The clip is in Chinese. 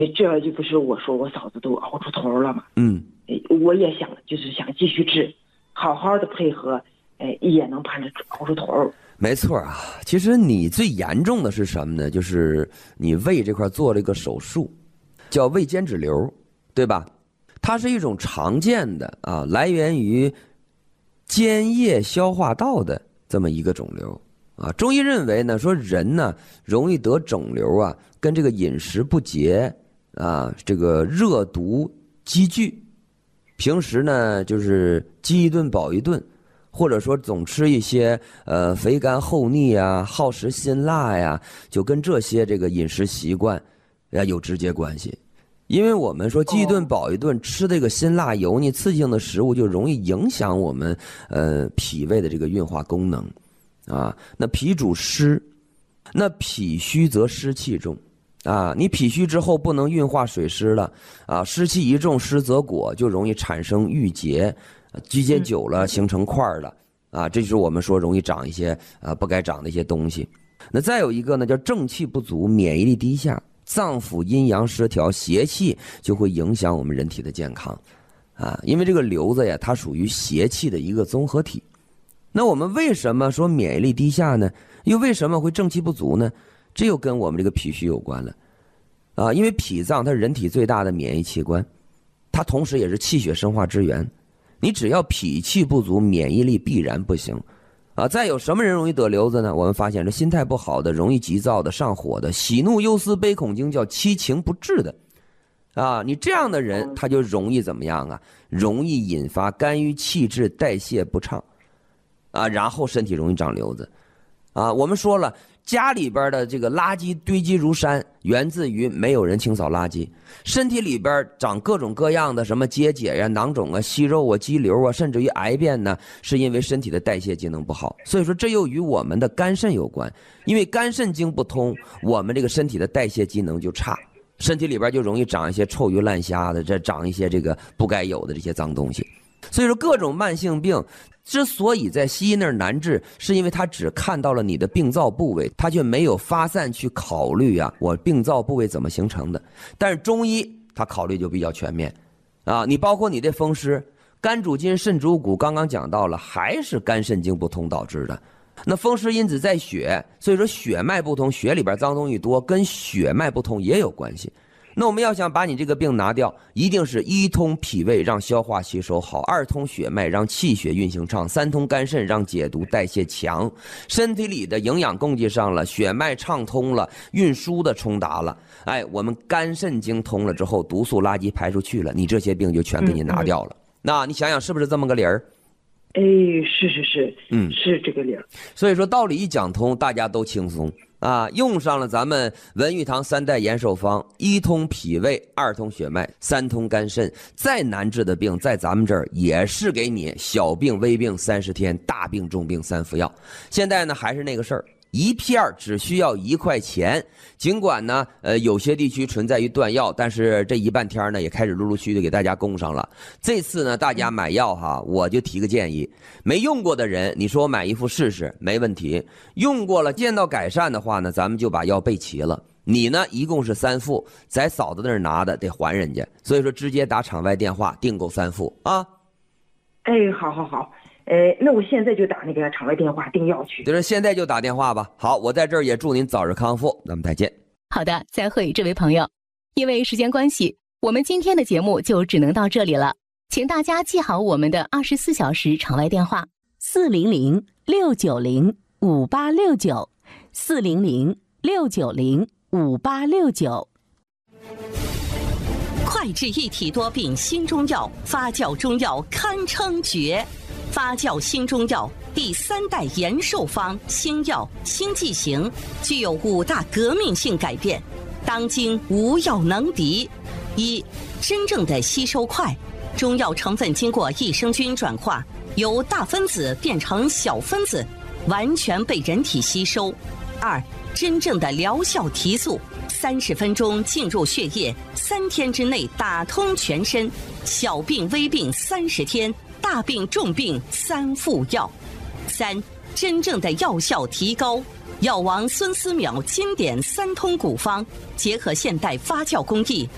这就不是我说我嫂子都熬出头了嘛。我也想就是想继续治，好好的配合，也能把这熬出头。 没错啊，其实你最严重的是什么呢？就是你胃这块做了一个手术，叫胃间脂瘤，对吧？它是一种常见的来源于间叶消化道的这么一个肿瘤啊。中医认为呢，说人呢容易得肿瘤啊，跟这个饮食不节这个热毒积聚，平时呢就是饥一顿饱一顿，或者说总吃一些肥甘厚腻啊、好食辛辣呀，就跟这些这个饮食习惯有直接关系。因为我们说饥一顿饱一顿，吃这个辛辣油腻刺激性的食物，就容易影响我们脾胃的这个运化功能啊。那脾主湿，那脾虚则湿气重啊。你脾虚之后不能运化水湿了啊，湿气一重，湿则裹，就容易产生郁结，积结久了形成块了啊。这就是我们说容易长一些不该长的一些东西。那再有一个呢，叫正气不足，免疫力低下。脏腑阴阳失调，邪气就会影响我们人体的健康啊。因为这个瘤子呀，它属于邪气的一个综合体。那我们为什么说免疫力低下呢？又为什么会正气不足呢？这又跟我们这个脾虚有关了啊。因为脾脏它是人体最大的免疫器官，它同时也是气血生化之源。你只要脾气不足，免疫力必然不行啊。再有什么人容易得瘤子呢？我们发现这心态不好的、容易急躁的、上火的、喜怒忧思悲恐惊叫七情不治的啊。你这样的人他就容易怎么样啊？容易引发肝郁气滞，代谢不畅啊，然后身体容易长瘤子啊。我们说了，家里边的这个垃圾堆积如山，源自于没有人清扫垃圾。身体里边长各种各样的什么结节呀、囊肿啊、息肉啊、肌瘤啊，甚至于癌变呢，是因为身体的代谢机能不好。所以说这又与我们的肝肾有关，因为肝肾经不通，我们这个身体的代谢机能就差，身体里边就容易长一些臭鱼烂虾的，这长一些这个不该有的这些脏东西。所以说各种慢性病之所以在西医那儿难治，是因为他只看到了你的病灶部位，他却没有发散去考虑我病灶部位怎么形成的。但是中医他考虑就比较全面啊，你包括你的风湿，肝主筋肾主骨，刚刚讲到了，还是肝肾经不通导致的。那风湿因子在血，所以说血脉不通，血里边脏东西多，跟血脉不通也有关系。那我们要想把你这个病拿掉，一定是一通脾胃让消化吸收好，二通血脉让气血运行畅，三通肝肾让解毒代谢强，身体里的营养供给上了，血脉畅通了，运输的充达了，我们肝肾经通了之后，毒素垃圾排出去了，你这些病就全给你拿掉了。那你想想是不是这么个理儿？ 是，是这个理儿。 所以说道理一讲通，大家都轻松啊，用上了咱们文玉堂3代延寿方，一通脾胃，二通血脉，三通肝肾。再难治的病，在咱们这儿也是给你小病微病30天，大病重病3服药。现在呢还是那个事儿，一片只需要1块钱。尽管呢有些地区存在于断药，但是这1半天呢也开始陆陆续续给大家供上了。这次呢大家买药我就提个建议，没用过的人你说我买一副试试没问题，用过了见到改善的话呢，咱们就把药备齐了。你呢一共是3副，在嫂子那儿拿的得还人家，所以说直接打场外电话订购3副啊。 好，那我现在就打那个场外电话订药去。 就是现在就打电话吧。好，我在这儿也祝您早日康复，咱们再见。 好的，再会，这位朋友。因为时间关系，我们今天的节目就只能到这里了，请大家记好我们的24小时场外电话：400-690-5869，400-690-5869。 快治一体多病新中药，发酵中药堪称绝。发酵新中药第3代延寿方新药新剂型，具有5大革命性改变，当今无药能敌。1、真正的吸收快，中药成分经过益生菌转化，由大分子变成小分子，完全被人体吸收。2、真正的疗效提速，30分钟进入血液，3天之内打通全身，小病微病30天，大病重病3副药。3、真正的药效提高，药王孙思邈经典3通古方，结合现代发酵工艺，